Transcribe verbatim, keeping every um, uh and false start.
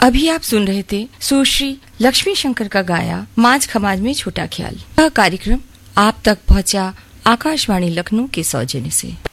अभी आप सुन रहे थे सुश्री लक्ष्मी शंकर का गाया माज खमाज में छोटा ख्याल। यह कार्यक्रम आप तक पहुंचा आकाशवाणी लखनऊ के सौजन्य से।